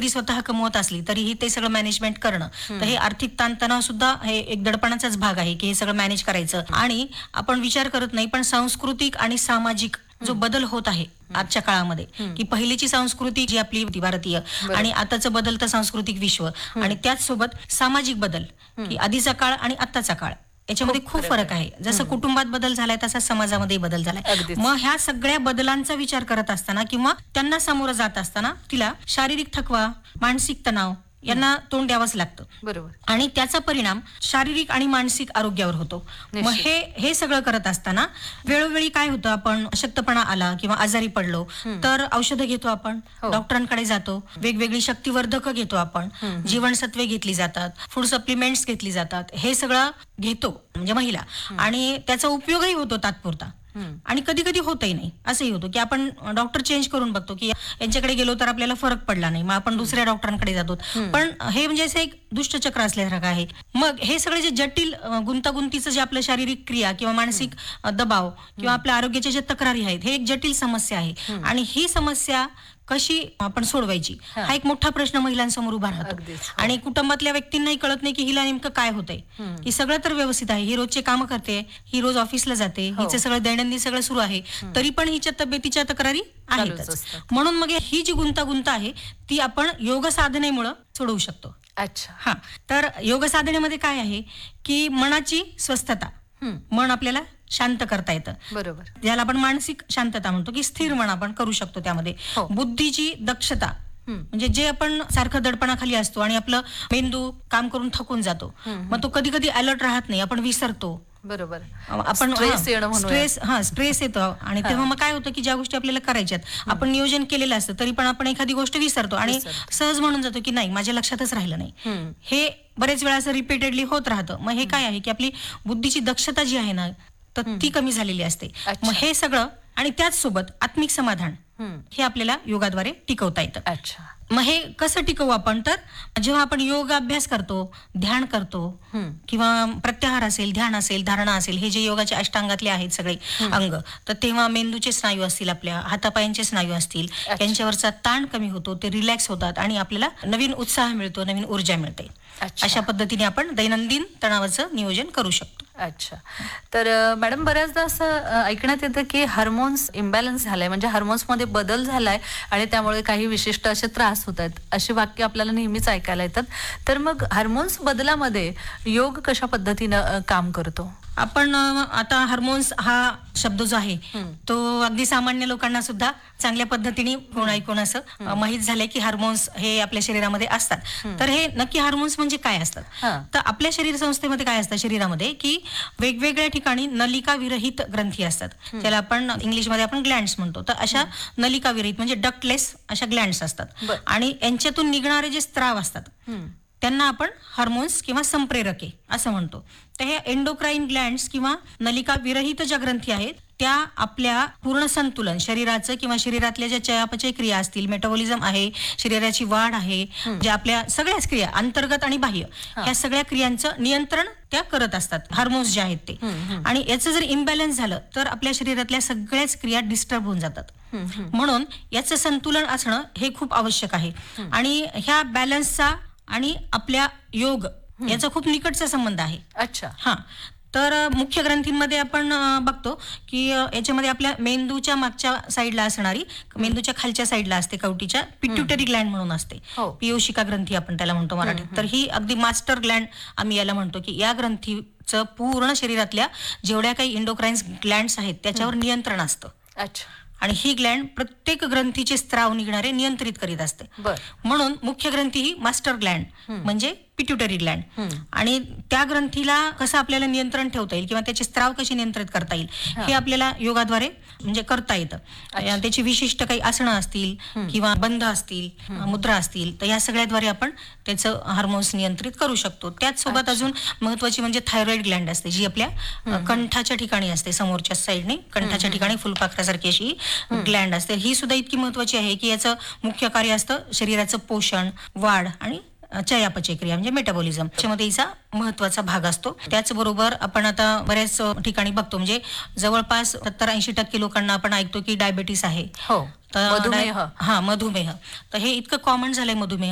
जरी स्वतः कमवत असली तरीही ते सगळं मॅनेजमेंट करणं, तर हे आर्थिक ताणतणाव सुद्धा हे एक दडपणाचाच भाग आहे की हे सगळं मॅनेज करायचं. आणि आपण विचार करत नाही, पण सांस्कृतिक आणि सामाजिक जो बदल होत आहे आजच्या काळामध्ये, की पहिलीची संस्कृती जी आपली होती भारतीय आणि आताचं बदलतं सांस्कृतिक विश्व, आणि त्याच सोबत सामाजिक बदल, की आधीचा काळ आणि आत्ताचा काळ याच्यामध्ये खूप फरक आहे. जसं कुटुंबात बदल झालाय तसा समाजामध्ये बदल झालाय. मग ह्या सगळ्या बदलांचा विचार करत असताना किंवा त्यांना सामोरं जात असताना तिला शारीरिक थकवा, मानसिक तणाव यांना तोंड द्यावंच लागतं. बरोबर. आणि त्याचा परिणाम शारीरिक आणि मानसिक आरोग्यावर होतो. मग हे सगळं करत असताना वेळोवेळी काय होतं, आपण अशक्तपणा आला किंवा आजारी पडलो तर औषधं घेतो, आपण डॉक्टरांकडे जातो, वेगवेगळी शक्तिवर्धक घेतो, आपण जीवनसत्वे घेतली जातात, फूड सप्लिमेंट्स घेतली जातात, हे सगळं घेतो म्हणजे महिला, आणि त्याचा उपयोगही होतो तात्पुरता. आणि कधी कधी होतही नाही, असंही होतं की आपण डॉक्टर चेंज करून बघतो की यांच्याकडे गेलो तर आपल्याला फरक पडला नाही, मग आपण दुसऱ्या डॉक्टरांकडे जातो. पण हे म्हणजे असं एक दुष्टचक्र असल्यासारखं आहे. मग हे सगळे जे जटिल गुंतागुंतीचं जे आपलं शारीरिक क्रिया किंवा मानसिक दबाव किंवा आपल्या आरोग्याच्या ज्या तक्रारी आहेत, हे एक जटिल समस्या आहे. आणि ही समस्या कशी आपण सोडवायची हा एक मोठा प्रश्न महिलांसमोर उभा राहतो. आणि कुटुंबातल्या व्यक्तींनाही कळत नाही की हिला नेमकं काय होतंय, की सगळं तर व्यवस्थित आहे, ही रोजचे कामं करते, ही रोज ऑफिसला जाते, हिचं सगळं दैनंदिन सगळं सुरू आहे, तरी पण हिच्या तब्येतीच्या तक्रारी आहेतच. म्हणून मग ही जी गुंतागुंत आहे ती आपण योग साधनेमुळे सोडवू शकतो. अच्छा. हा, तर योग साधनेमध्ये काय आहे की मनाची स्वस्थता, मन आपल्याला शांत करता येतं. बरोबर. ज्याला आपण मानसिक शांतता म्हणतो, की स्थिर मन आपण करू शकतो. त्यामध्ये बुद्धीची दक्षता, म्हणजे जे आपण सारखं दडपणाखाली असतो आणि आपलं मेंदू काम करून थकून जातो, मग तो कधी कधी अलर्ट राहत नाही, आपण विसरतो. बरोबर. आपण स्ट्रेस येतो. आणि तेव्हा मग काय होतं की ज्या गोष्टी आपल्याला करायच्यात, आपण नियोजन केलेलं असतं तरी पण आपण एखादी गोष्ट विसरतो आणि सहज म्हणून जातो की नाही, माझ्या लक्षातच राहिलं नाही. हे बरेच वेळा असं रिपीटेडली होत राहतं. मग हे काय आहे की आपली बुद्धीची दक्षता जी आहे ना, तर ती कमी झालेली असते. मग हे सगळं आणि त्याच सोबत आत्मिक समाधान हे आपल्याला योगाद्वारे टिकवता येतं. अच्छा. मग हे कसं टिकवू आपण, तर जेव्हा आपण योग अभ्यास करतो, ध्यान करतो किंवा प्रत्याहार असेल, ध्यान असेल, धारणा असेल, हे जे योगाचे अष्टांगातले आहेत सगळे अंग, तर तेव्हा मेंदूचे स्नायू असतील, आपल्या हातापायांचे स्नायू असतील, यांच्यावरचा ताण कमी होतो, ते रिलॅक्स होतात आणि आपल्याला नवीन उत्साह मिळतो, नवीन ऊर्जा मिळते. अशा पद्धतीने आपण दैनंदिन तणावाचं नियोजन करू शकतो. अच्छा. तर मॅडम, बऱ्याचदा असं ऐकण्यात येतं की हार्मोन्स इम्बॅलन्स झालाय, म्हणजे हार्मोन्समध्ये बदल झालाय आणि त्यामुळे काही विशिष्ट असे त्रास होत आहेत, अशी वाक्य आपल्याला नेहमीच ऐकायला येतात. तर मग हार्मोन्स बदलामध्ये योग कशा पद्धतीनं काम करतो? आपण आता हार्मोन्स हा शब्द जो आहे तो अगदी सामान्य लोकांना सुद्धा चांगल्या पद्धतीने ऐकून असं माहीत झालंय की हार्मोन्स हे आपल्या शरीरामध्ये असतात. तर हे नक्की हार्मोन्स म्हणजे काय असतात, तर आपल्या शरीर संस्थेमध्ये काय असतं शरीरामध्ये, की वेगवेगळ्या ठिकाणी नलिका विरहित ग्रंथी असतात, ज्याला आपण इंग्लिशमध्ये आपण ग्लँड्स म्हणतो. तर अशा नलिका विरहित म्हणजे डक्टलेस अशा ग्लँड्स असतात आणि यांच्यातून निघणारे जे स्त्राव असतात त्यांना आपण हार्मोन्स किंवा संप्रेरके असं म्हणतो. तर हे एंडोक्राईन ग्लँड्स किंवा नलिका विरहित ज्या ग्रंथी आहेत त्या आपल्या पूर्ण संतुलन शरीराचं किंवा शरीरातल्या ज्या चयापचय क्रिया असतील, मेटाबॉलिझम आहे, शरीराची वाढ आहे, ज्या आपल्या सगळ्याच क्रिया अंतर्गत आणि बाह्य ह्या सगळ्या क्रियांचं नियंत्रण त्या करत असतात, हार्मोन्स जे आहेत ते. आणि याचं जर इम्बॅलन्स झालं तर आपल्या शरीरातल्या सगळ्याच क्रिया डिस्टर्ब होऊन जातात. म्हणून याचं संतुलन असणं हे खूप आवश्यक आहे. आणि ह्या बॅलन्सचा आणि आपल्या योग याचा खूप निकटचा संबंध आहे. अच्छा. हा, तर मुख्य ग्रंथींमध्ये आपण बघतो की याच्यामध्ये आपल्या मेंदूच्या मागच्या साईडला असणारी, मेंदूच्या खालच्या साईडला असते कवटीच्या, पिट्युटरी ग्लँड म्हणून असते, पियोशिका ग्रंथी आपण त्याला म्हणतो मराठीत. तर ही अगदी मास्टर ग्लँड आम्ही याला म्हणतो, की या ग्रंथीचं पूर्ण शरीरातल्या जेवढ्या काही इंडोक्राईन्स ग्लँड्स आहेत त्याच्यावर नियंत्रण असतं. अच्छा. आणि ही ग्लँड प्रत्येक ग्रंथीचे स्त्राव निघणारे नियंत्रित करीत असते. म्हणून मुख्य ग्रंथी ही मास्टर ग्लँड म्हणजे पिट्युटरी ग्लँड. आणि त्या ग्रंथीला कसं आपल्याला नियंत्रण ठेवता येईल किंवा त्याचे स्त्राव कसे नियंत्रित करता येईल हे आपल्याला योगाद्वारे म्हणजे करता येतं. त्याची विशिष्ट काही आसनं असतील किंवा बंध असतील, मुद्रा असतील, तर या सगळ्याद्वारे आपण त्याचं हार्मोन्स नियंत्रित करू शकतो. त्याचसोबत अजून महत्वाची म्हणजे थायरॉइड ग्लँड असते, जी आपल्या कंठाच्या ठिकाणी असते, समोरच्या साईडने कंठाच्या ठिकाणी फुलपाखरासारखी अशी ग्लँड असते. ही सुद्धा इतकी महत्वाची आहे की याचं मुख्य कार्य असतं शरीराचं पोषण, वाढ आणि चयापचय क्रिया म्हणजे मेटाबॉलिझम, त्याच्यामध्ये हिचा महत्वाचा भाग असतो. त्याचबरोबर आपण आता बऱ्याच ठिकाणी बघतो, म्हणजे जवळपास 70-80% लोकांना आपण ऐकतो की डायबेटीस आहे. मधुमेह. मधुमेह. तर हे इतकं कॉमन झालंय मधुमेह.